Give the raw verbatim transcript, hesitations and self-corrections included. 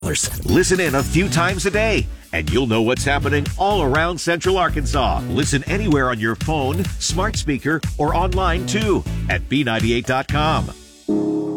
dollars. Listen in a few times a day, and you'll know what's happening all around Central Arkansas. Listen anywhere on your phone, smart speaker, or online too at B ninety-eight dot com.